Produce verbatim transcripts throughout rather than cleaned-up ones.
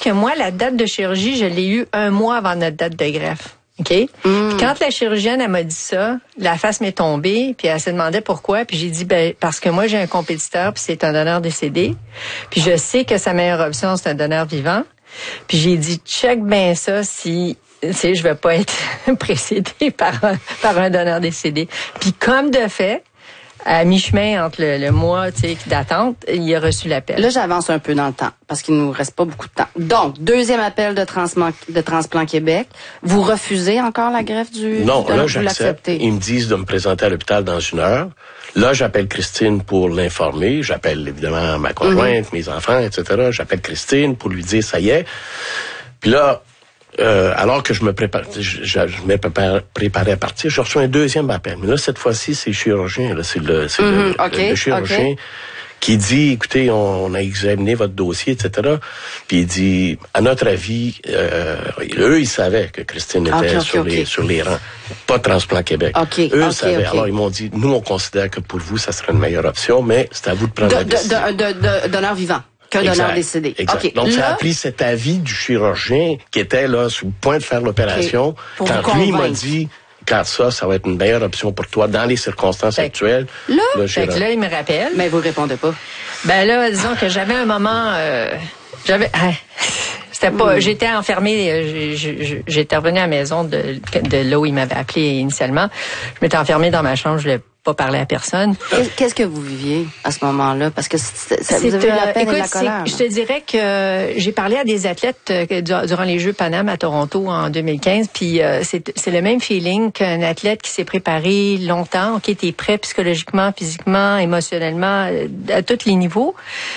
que moi, la date de chirurgie, je l'ai eue un mois avant notre date de greffe. OK? Mm. Puis quand la chirurgienne, elle m'a dit ça, la face m'est tombée, puis elle se demandait pourquoi, puis j'ai dit, ben, parce que moi, j'ai un compétiteur, puis c'est un donneur décédé, puis je sais que sa meilleure option, c'est un donneur vivant. Puis j'ai dit, check bien ça si, tu sais, je vais pas être précédée par un, par un donneur décédé. Puis comme de fait, à mi-chemin entre le, le mois, tu sais, d'attente, il a reçu l'appel. Là, j'avance un peu dans le temps, parce qu'il nous reste pas beaucoup de temps. Donc, deuxième appel de, Transman- de Transplant Québec. Vous refusez encore la greffe du... Non, du là, vous j'accepte. l'acceptez? Ils me disent de me présenter à l'hôpital dans une heure. Là, j'appelle Christine pour l'informer. J'appelle, évidemment, ma conjointe, mm-hmm. mes enfants, et cetera. J'appelle Christine pour lui dire, ça y est. Puis là, Euh, alors que je me prépare, je, je, je me prépare, préparais à partir, je reçois un deuxième appel. Mais là, cette fois-ci, c'est le chirurgien. Là, c'est le, c'est mm-hmm, le, okay, le chirurgien okay. qui dit, écoutez, on, on a examiné votre dossier, et cetera. Puis il dit, à notre avis, euh, eux, ils savaient que Christine était okay, okay, sur, okay. les, sur les rangs, pas Transplant Québec. Okay, eux okay, savaient. okay. Alors ils m'ont dit, nous, on considère que pour vous, ça serait une meilleure option, mais c'est à vous de prendre de, la décision. De, de, de, de donneur vivant. Qu'un donneur décédé. Exact. Okay. Donc, là, ça a pris cet avis du chirurgien qui était là sur le point de faire l'opération. Okay. Quand lui m'a dit, quand ça, ça va être une meilleure option pour toi dans les circonstances fait actuelles. Là, le fait que là, il me rappelle. Mais vous répondez pas. Ben là, disons que j'avais un moment... Euh, j'avais... Hein, c'était pas... Mm. J'étais enfermée... J'étais revenue à la maison de, de là où il m'avait appelé initialement. Je m'étais enfermée dans ma chambre, je voulais pas parler à personne. Qu'est-ce que vous viviez à ce moment-là? Parce que c'est, ça, vous avez eu la peine écoute, et la colère. Je te dirais que j'ai parlé à des athlètes durant les Jeux Pan-Am à Toronto en deux mille quinze, puis c'est, c'est le même feeling qu'un athlète qui s'est préparé longtemps, OK, t'es prêt psychologiquement, physiquement, émotionnellement, à tous les niveaux.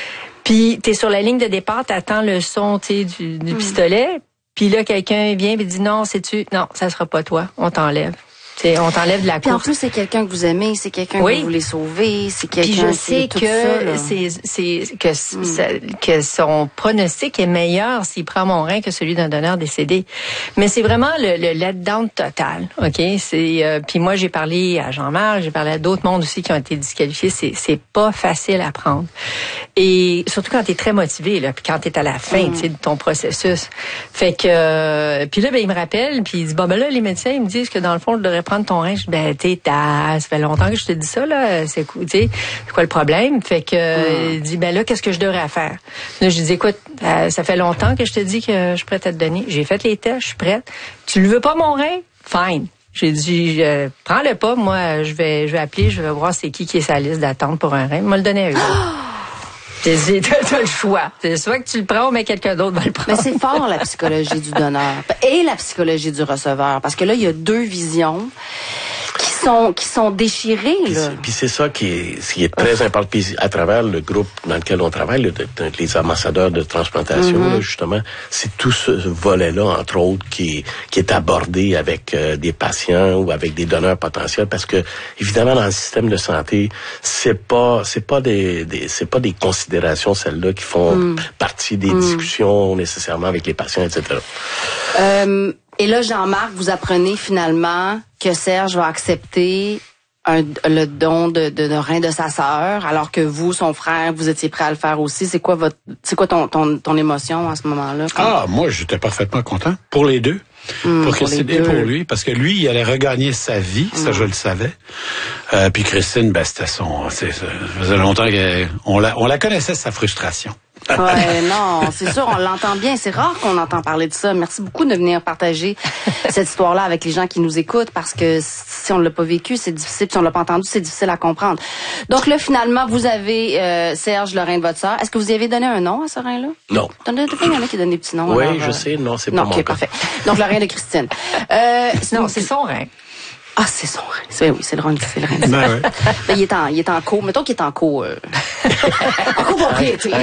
Puis t'es sur la ligne de départ, t'attends le son, tu sais, du, du mm. pistolet, puis là, quelqu'un vient et dit non, sais-tu, non, ça sera pas toi, on t'enlève. C'est, on t'enlève de la puis course. En plus, c'est quelqu'un que vous aimez, c'est quelqu'un oui. que vous voulez sauver, c'est quelqu'un. Puis je sais tout que ça, c'est, c'est que, mm. ça, que son pronostic est meilleur s'il prend mon rein que celui d'un donneur décédé. Mais c'est vraiment le, le let-down total, ok. C'est euh, puis moi j'ai parlé à Jean-Marc, j'ai parlé à d'autres mondes aussi qui ont été disqualifiés. C'est c'est pas facile à prendre. Et surtout quand t'es très motivé là, puis quand t'es à la fin, mm. tu sais, de ton processus. Fait que euh, puis là ben il me rappelle, puis il dit bon ben là les médecins ils me disent que dans le fond je devrais prendre ton rein. Je dis, ben, tu sais, ça fait longtemps que je te dis ça, là. C'est tu sais, c'est quoi le problème? Fait que, mm. il dit, ben là, qu'est-ce que je devrais faire? Là, je dis, écoute, euh, ça fait longtemps que je te dis que je suis prête à te donner. J'ai fait les tests, je suis prête. Tu le veux pas, mon rein? Fine. J'ai dit, euh, prends-le pas, moi, je vais, je vais appeler, je vais voir c'est qui qui est sa liste d'attente pour un rein. Il m'a le donné à eux. J'ai dit, t'as le choix. C'est soit que tu le prends, mais quelqu'un d'autre va le prendre. Mais c'est fort, la psychologie du donneur. Et la psychologie du receveur. Parce que là, il y a deux visions qui sont, qui sont déchirées, puis là. C'est, puis c'est ça qui est, qui est très important. Puis à travers le groupe dans lequel on travaille, le, de, de, les ambassadeurs de transplantation, mm-hmm. là, justement, c'est tout ce volet-là, entre autres, qui est, qui est abordé avec euh, des patients ou avec des donneurs potentiels. Parce que, évidemment, dans le système de santé, c'est pas, c'est pas des, des c'est pas des considérations, celles-là, qui font mm. partie des mm. discussions nécessairement avec les patients, et cetera. Euh, et là, Jean-Marc, vous apprenez finalement que Serge va accepter un, le don de, de, de rein de sa sœur, alors que vous, son frère, vous étiez prêt à le faire aussi. C'est quoi votre, c'est quoi ton, ton, ton émotion à ce moment-là? Ah, moi, j'étais parfaitement content. Pour les deux. Mmh, pour Christine et pour lui, parce que lui, il allait regagner sa vie, mmh. ça je le savais. Euh, puis Christine, ben c'était son, c'est, ça faisait longtemps qu'on la, on la connaissait, sa frustration. Ouais, non, c'est sûr, on l'entend bien. C'est rare qu'on entend parler de ça. Merci beaucoup de venir partager cette histoire-là avec les gens qui nous écoutent, parce que si on l'a pas vécu, c'est difficile. Si on l'a pas entendu, c'est difficile à comprendre. Donc là, finalement, vous avez euh, Serge, le rein de votre sœur. Est-ce que vous y avez donné un nom à ce rein-là? Non. Il y en a qui donnent des petits noms. Oui, alors, je euh... sais. Non, c'est non, pas okay, mon cas. Parfait. Donc le rein de Christine. Euh, non, c'est son rein. Ah, c'est son rein. C'est, oui, c'est le rein, c'est le rein. Ben, ouais. Ben, il est en, il est en co. Mettons qu'il est en co. Euh... en copropriété.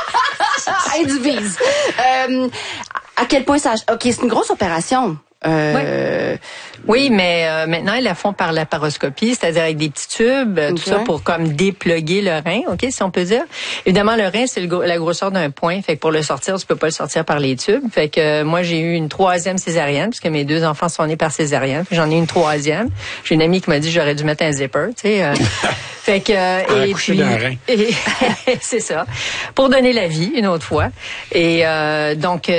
Il divise. Euh, à quel point ça... OK, c'est une grosse opération. Euh... Oui. Oui, mais euh, maintenant, ils la font par la laparoscopie, c'est-à-dire avec des petits tubes, okay. tout ça pour comme dépluguer le rein, ok, si on peut dire. Évidemment, le rein, c'est le, la grosseur d'un point, fait que pour le sortir, tu peux pas le sortir par les tubes. Fait que euh, moi, j'ai eu une troisième césarienne, puisque mes deux enfants sont nés par césarienne. J'en ai une troisième. J'ai une amie qui m'a dit que j'aurais dû mettre un zipper, tu sais. Euh, fait que euh, et puis et, c'est ça, pour donner la vie une autre fois. Et euh, donc